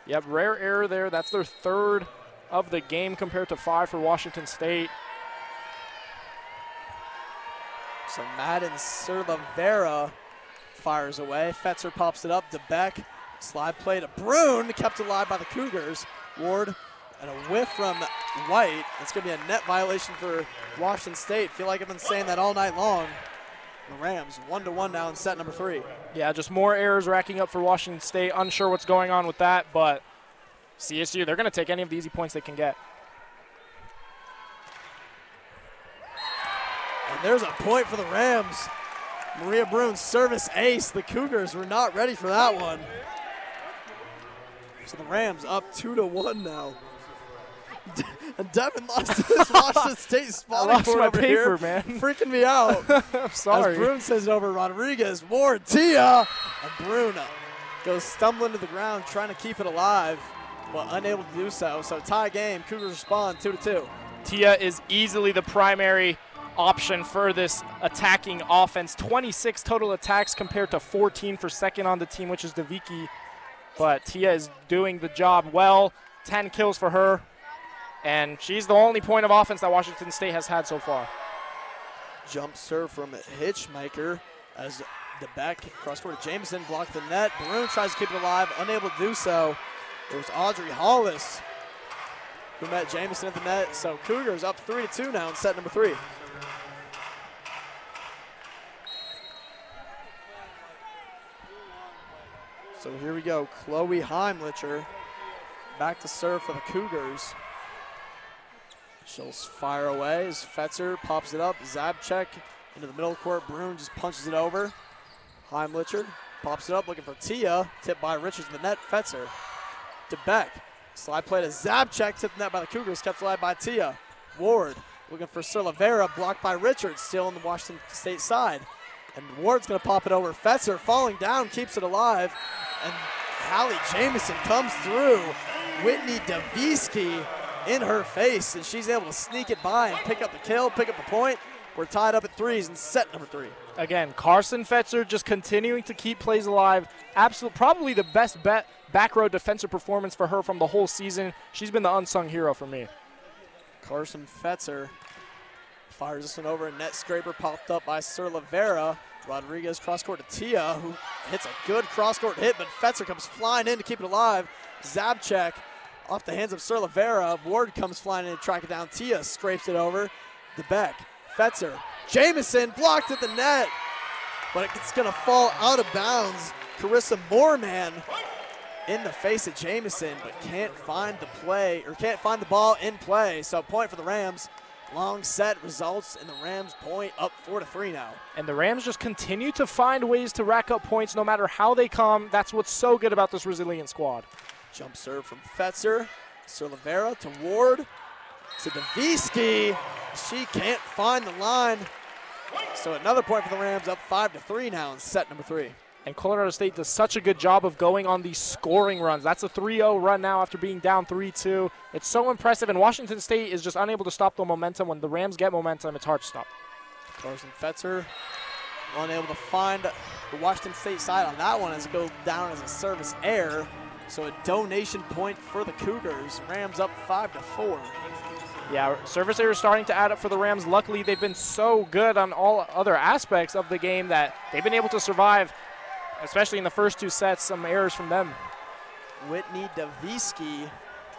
Yep, rare error there. That's their third of the game compared to 5 for Washington State. So Madden Serlavera fires away. Fetzer pops it up. DeBeck, slide play to Brune, kept alive by the Cougars. Ward and a whiff from White. It's going to be a net violation for Washington State. Feel like I've been saying that all night long. The Rams 1-1 now in set number 3. Yeah, just more errors racking up for Washington State. Unsure what's going on with that, but CSU, they're going to take any of the easy points they can get. And there's a point for the Rams. Maria Brune's service ace. The Cougars were not ready for that one. So the Rams up 2-1 now. And Devin lost his Washington State spotting board over paper, here. Man. Freaking me out. I'm sorry. As Brune sends it over Rodriguez. Ward, Tia. And Brune goes stumbling to the ground trying to keep it alive, but unable to do so. So tie game. Cougars respond 2-2. Tia is easily the primary option for this attacking offense. 26 total attacks compared to 14 for second on the team, which is Daviki. But Tia is doing the job well. 10 kills for her. And she's the only point of offense that Washington State has had so far. Jump serve from Hitchmaker as DeBeck cross-court to Jameson, blocked the net. Brune tries to keep it alive, unable to do so. It was Audrey Hollis who met Jameson at the net. So Cougars up 3-2 now in set number 3. So here we go. Chloe Heimlicher back to serve for the Cougars. She'll fire away as Fetzer pops it up. Zabchek into the middle court. Brune just punches it over. Heimlicher pops it up looking for Tia. Tipped by Richards in the net. Fetzer to Beck. Slide play to Zabchek. Tipped in the net by the Cougars. Kept alive by Tia. Ward looking for Serlavera. Blocked by Richards. Still on the Washington State side. And Ward's going to pop it over. Fetzer falling down. Keeps it alive. And Hallie Jameson comes through. Whitney Davisky in her face, and she's able to sneak it by and pick up the kill, pick up the point. We're tied up at 3s in set number 3. Again, Carson Fetzer just continuing to keep plays alive. Probably the best back row defensive performance for her from the whole season. She's been the unsung hero for me. Carson Fetzer fires this one over. Net scraper popped up by Serlavera. Rodriguez cross-court to Tia, who hits a good cross-court hit, but Fetzer comes flying in to keep it alive. Zabchek off the hands of Serlavera. Ward comes flying in to track it down. Tia scrapes it over. DeBeck, Fetzer, Jameson blocked at the net, but it's going to fall out of bounds. Carissa Moorman in the face of Jameson, but can't find the ball in play. So point for the Rams. Long set results in the Rams point up 4-3 now. And the Rams just continue to find ways to rack up points no matter how they come. That's what's so good about this resilient squad. Jump serve from Fetzer. Serlavera to Ward to Davisky. She can't find the line. So another point for the Rams, up 5-3 now in set number 3. And Colorado State does such a good job of going on these scoring runs. That's a 3-0 run now after being down 3-2. It's so impressive, and Washington State is just unable to stop the momentum. When the Rams get momentum, it's hard to stop. Carson Fetzer unable to find the Washington State side on that one as it goes down as a service error. So a donation point for the Cougars. Rams up 5-4. Yeah, service errors starting to add up for the Rams. Luckily, they've been so good on all other aspects of the game that they've been able to survive, especially in the first 2 sets, some errors from them. Whitney Davisky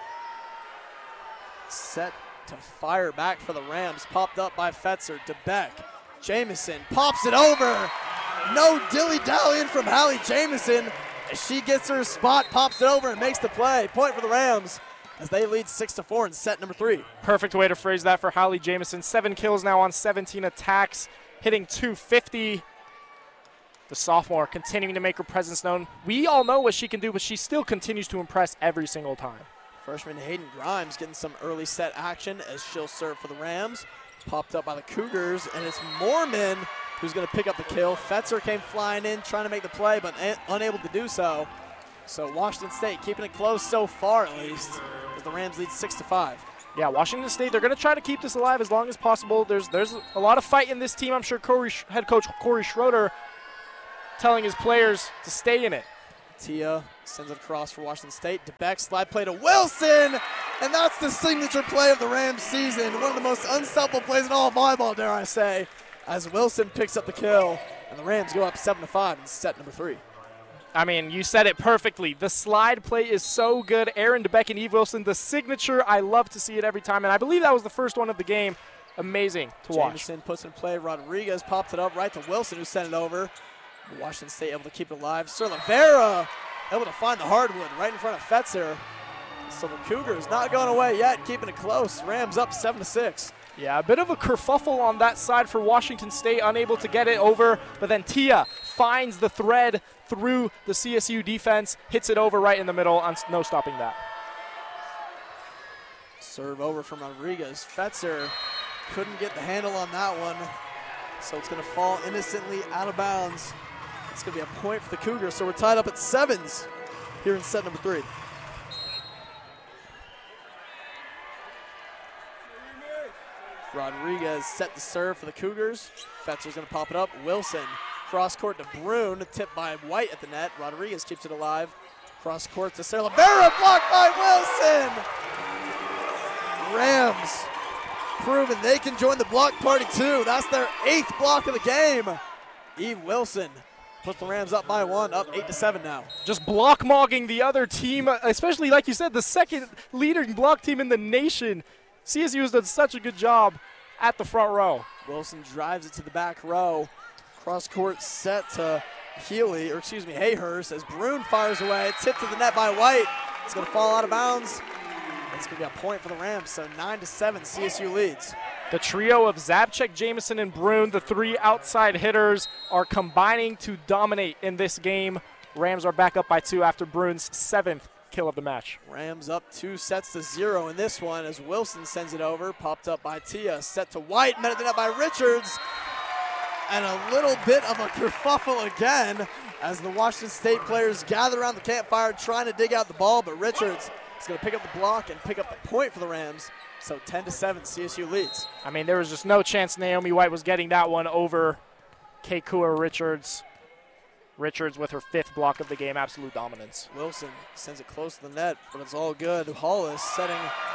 set to fire back for the Rams. Popped up by Fetzer. DeBeck. Jameson pops it over. No dilly-dallying from Hallie Jameson. As she gets her spot, pops it over, and makes the play. Point for the Rams as they lead 6-4 in set number 3. Perfect way to phrase that for Hallie Jameson. 7 kills now on 17 attacks, hitting .250. The sophomore continuing to make her presence known. We all know what she can do, but she still continues to impress every single time. Freshman Hayden Grimes getting some early set action as she'll serve for the Rams. Popped up by the Cougars, and it's Moorman who's going to pick up the kill. Fetzer came flying in, trying to make the play, but unable to do so. So Washington State keeping it close so far, at least, as the Rams lead 6-5. Yeah, Washington State, they're going to try to keep this alive as long as possible. There's a lot of fight in this team. I'm sure head coach Corey Schroeder telling his players to stay in it. Tia sends it across for Washington State. DeBeck slide play to Wilson, and that's the signature play of the Rams season. One of the most unstoppable plays in all of volleyball, dare I say, as Wilson picks up the kill, and the Rams go up 7-5 in set number 3. I mean, you said it perfectly. The slide play is so good. Aaron DeBeck and Eve Wilson, the signature. I love to see it every time, and I believe that was the first one of the game. Amazing to watch. Jameson puts in play. Rodriguez popped it up right to Wilson, who sent it over. Washington State able to keep it alive. Cervera able to find the hardwood right in front of Fetzer. So the Cougars not going away yet, keeping it close. Rams up 7-6. Yeah, a bit of a kerfuffle on that side for Washington State, unable to get it over. But then Tia finds the thread through the CSU defense, hits it over right in the middle, no stopping that. Serve over from Rodriguez. Fetzer couldn't get the handle on that one, so it's going to fall innocently out of bounds. It's going to be a point for the Cougars, so we're tied up at 7s here in set number 3. Rodriguez set the serve for the Cougars. Fetzer's going to pop it up. Wilson, cross court to Brune, tipped by White at the net. Rodriguez keeps it alive. Cross court to Cervera, blocked by Wilson! Rams proving they can join the block party too. That's their 8th block of the game. Eve Wilson puts the Rams up by 1, up 8-7 now. Just block mogging the other team, especially like you said, the second leading block team in the nation. CSU has done such a good job at the front row. Wilson drives it to the back row. Cross court set to Hayhurst as Brune fires away. Tipped to the net by White. It's going to fall out of bounds. It's going to be a point for the Rams, so 9-7 CSU leads. The trio of Zabchek, Jameson, and Brune, the 3 outside hitters, are combining to dominate in this game. Rams are back up by 2 after Brune's 7th kill of the match. Rams up 2-0 in this one as Wilson sends it over. Popped up by Tia, set to White, met at the net by Richards. And a little bit of a kerfuffle again as the Washington State players gather around the campfire trying to dig out the ball, but Richards is going to pick up the block and pick up the point for the Rams. So 10-7 CSU leads. I mean, there was just no chance Naomi White was getting that one over Keikua Richards. Richards with her 5th block of the game, absolute dominance. Wilson sends it close to the net, but it's all good. Hollis setting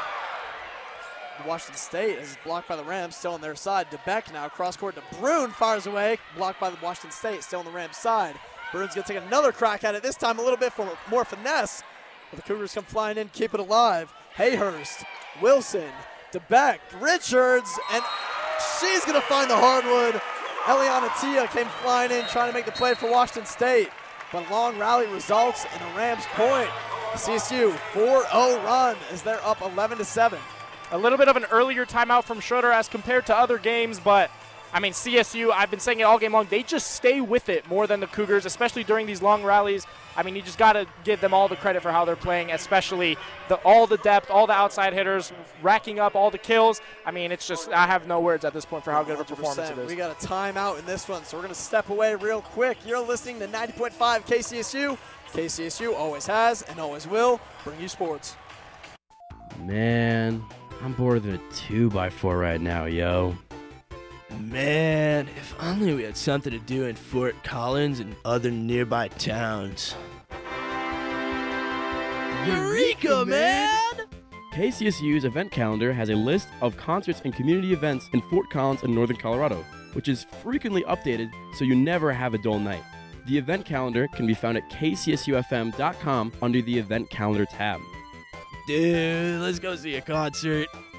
Washington State as it's blocked by the Rams, still on their side. DeBeck now cross court to Brune, fires away, blocked by the Washington State, still on the Rams side. Brune's going to take another crack at it, this time a little bit for more finesse. But the Cougars come flying in, keep it alive. Hayhurst, Wilson, DeBeck, Richards, and she's going to find the hardwood. Eliana Tia came flying in, trying to make the play for Washington State. But a long rally results in a Rams point. CSU 4-0 run as they're up 11-7. A little bit of an earlier timeout from Schroeder as compared to other games, but I mean, CSU, I've been saying it all game long, they just stay with it more than the Cougars, especially during these long rallies. I mean, you just got to give them all the credit for how they're playing, especially all the depth, all the outside hitters, racking up all the kills. I mean, it's just, I have no words at this point for how good of a performance it is. We got a timeout in this one, so we're going to step away real quick. You're listening to 90.5 KCSU. KCSU always has and always will bring you sports. Man, I'm bored of a 2x4 right now, yo. Man, if only we had something to do in Fort Collins and other nearby towns. Eureka, man! KCSU's event calendar has a list of concerts and community events in Fort Collins and Northern Colorado, which is frequently updated so you never have a dull night. The event calendar can be found at kcsufm.com under the event calendar tab. Dude, let's go see a concert.